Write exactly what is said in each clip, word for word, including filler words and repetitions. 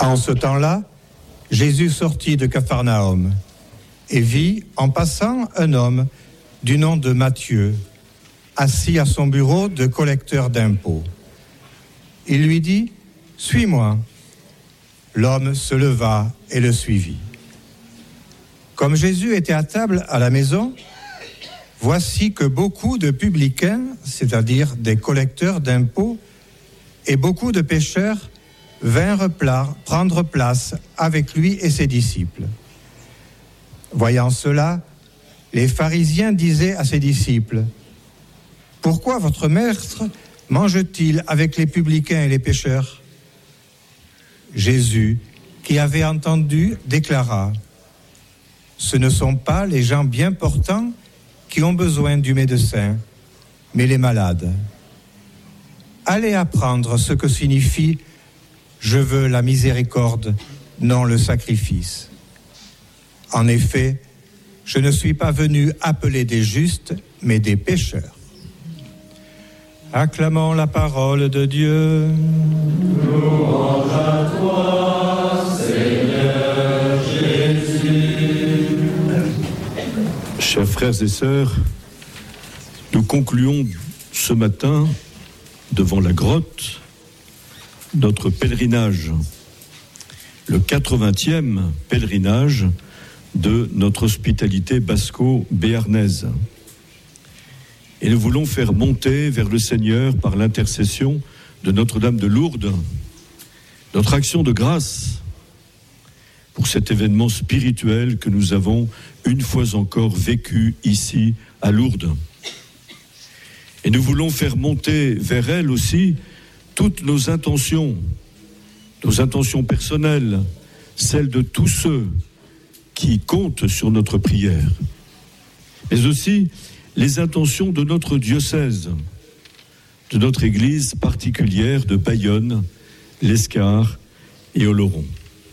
En ce temps-là, Jésus sortit de Capharnaüm et vit, en passant, un homme du nom de Matthieu, assis à son bureau de collecteur d'impôts. Il lui dit : « Suis-moi ». L'homme se leva et le suivit. Comme Jésus était à table à la maison, voici que beaucoup de publicains, c'est-à-dire des collecteurs d'impôts, et beaucoup de pécheurs vinrent pla- prendre place avec lui et ses disciples. Voyant cela, les pharisiens disaient à ses disciples : « Pourquoi votre maître mange-t-il avec les publicains et les pécheurs ?» Jésus, qui avait entendu, déclara : « Ce ne sont pas les gens bien portants qui ont besoin du médecin, mais les malades. Allez apprendre ce que signifie « Je veux la miséricorde, non le sacrifice ». En effet, je ne suis pas venu appeler des justes, mais des pécheurs. Acclamons la parole de Dieu. Louange à toi, Seigneur Jésus. Chers frères et sœurs, nous concluons ce matin, devant la grotte, notre pèlerinage, le quatre-vingtième pèlerinage de notre hospitalité basco-béarnaise. Et nous voulons faire monter vers le Seigneur, par l'intercession de Notre-Dame de Lourdes, notre action de grâce pour cet événement spirituel que nous avons une fois encore vécu ici à Lourdes. Et nous voulons faire monter vers elle aussi toutes nos intentions, nos intentions personnelles, celles de tous ceux qui comptent sur notre prière, mais aussi les intentions de notre diocèse, de notre église particulière de Bayonne, l'Escar et Oloron.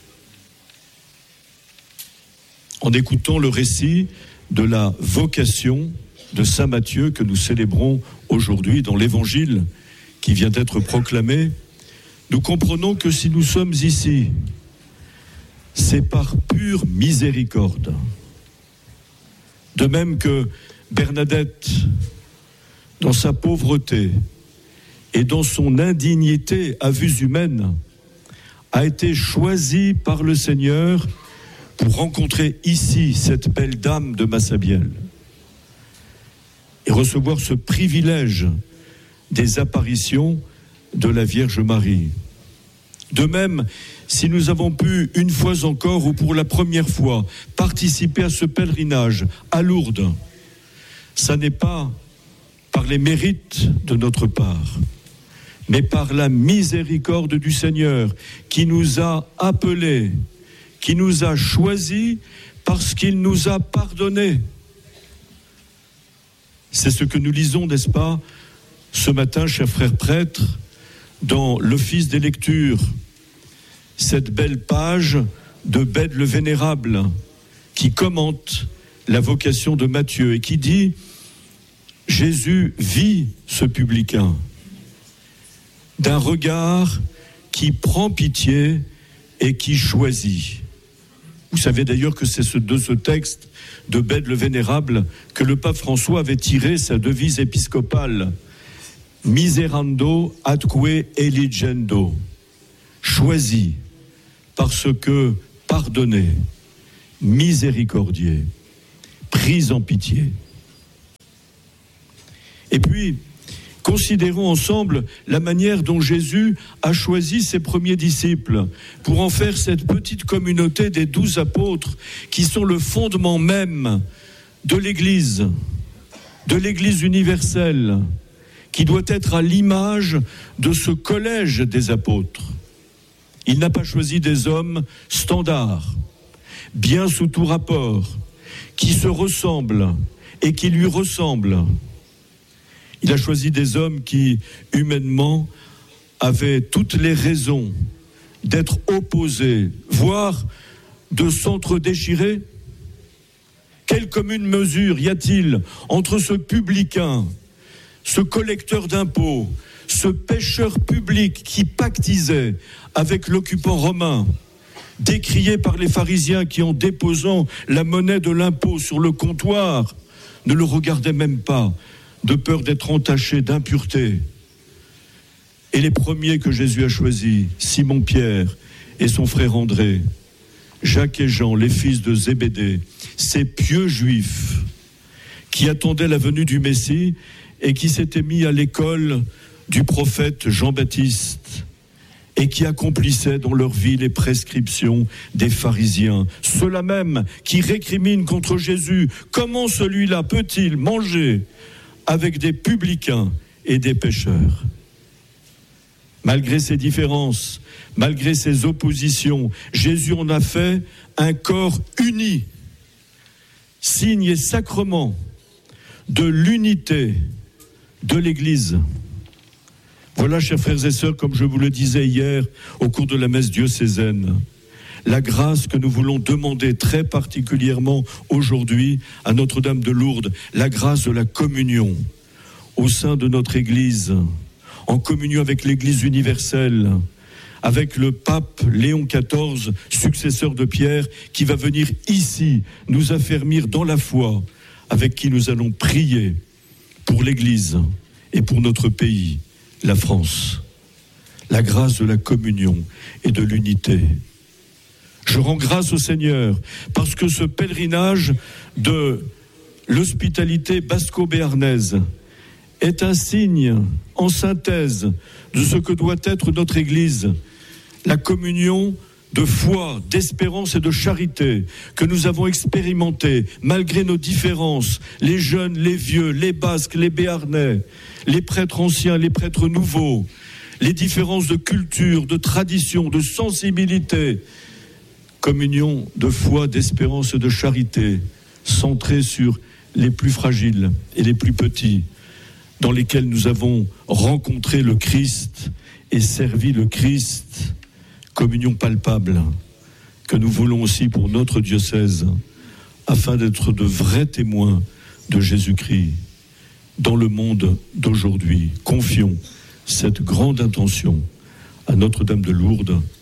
En écoutant le récit de la vocation de Saint Matthieu que nous célébrons aujourd'hui dans l'Évangile qui vient d'être proclamé, nous comprenons que si nous sommes ici, c'est par pure miséricorde. De même que Bernadette, dans sa pauvreté et dans son indignité à vue humaine, a été choisie par le Seigneur pour rencontrer ici cette belle dame de Massabielle et recevoir ce privilège des apparitions de la Vierge Marie. De même, si nous avons pu, une fois encore ou pour la première fois, participer à ce pèlerinage à Lourdes, ça n'est pas par les mérites de notre part, mais par la miséricorde du Seigneur qui nous a appelés, qui nous a choisis parce qu'il nous a pardonnés. C'est ce que nous lisons, n'est-ce pas, ce matin, chers frères prêtres, dans l'office des lectures, cette belle page de Bède le Vénérable qui commente la vocation de Matthieu et qui dit « Jésus vit ce publicain d'un regard qui prend pitié et qui choisit ». Vous savez d'ailleurs que c'est ce, de ce texte de Bède le Vénérable que le pape François avait tiré sa devise épiscopale « Miserando atque eligendo », choisi parce que pardonné, miséricordieux, pris en pitié. Et puis, considérons ensemble la manière dont Jésus a choisi ses premiers disciples pour en faire cette petite communauté des douze apôtres qui sont le fondement même de l'Église, de l'Église universelle, qui doit être à l'image de ce collège des apôtres. Il n'a pas choisi des hommes standards, bien sous tout rapport, qui se ressemblent et qui lui ressemblent. Il a choisi des hommes qui, humainement, avaient toutes les raisons d'être opposés, voire de s'entre-déchirer. Quelle commune mesure y a-t-il entre ce publicain, ce collecteur d'impôts, ce pécheur public qui pactisait avec l'occupant romain, décrié par les pharisiens qui, en déposant la monnaie de l'impôt sur le comptoir, ne le regardaient même pas, de peur d'être entaché d'impureté. Et les premiers que Jésus a choisis, Simon-Pierre et son frère André, Jacques et Jean, les fils de Zébédée, ces pieux juifs qui attendaient la venue du Messie et qui s'étaient mis à l'école du prophète Jean-Baptiste et qui accomplissaient dans leur vie les prescriptions des pharisiens. Ceux-là même qui récriminent contre Jésus. Comment celui-là peut-il manger avec des publicains et des pécheurs ? Malgré ces différences, malgré ces oppositions, Jésus en a fait un corps uni, signe et sacrement de l'unité de l'Église. Voilà, chers frères et sœurs, comme je vous le disais hier au cours de la messe diocésaine, la grâce que nous voulons demander très particulièrement aujourd'hui à Notre-Dame de Lourdes, la grâce de la communion au sein de notre Église, en communion avec l'Église universelle, avec le pape Léon quatorze, successeur de Pierre, qui va venir ici nous affermir dans la foi, avec qui nous allons prier pour l'Église et pour notre pays, la France. La grâce de la communion et de l'unité. Je rends grâce au Seigneur parce que ce pèlerinage de l'hospitalité basco-béarnaise est un signe, en synthèse, de ce que doit être notre Église, la communion de foi, d'espérance et de charité que nous avons expérimenté malgré nos différences, les jeunes, les vieux, les Basques, les Béarnais, les prêtres anciens, les prêtres nouveaux, les différences de culture, de tradition, de sensibilité. Communion de foi, d'espérance et de charité, centrée sur les plus fragiles et les plus petits, dans lesquels nous avons rencontré le Christ et servi le Christ. Communion palpable que nous voulons aussi pour notre diocèse, afin d'être de vrais témoins de Jésus-Christ dans le monde d'aujourd'hui. Confions cette grande intention à Notre-Dame de Lourdes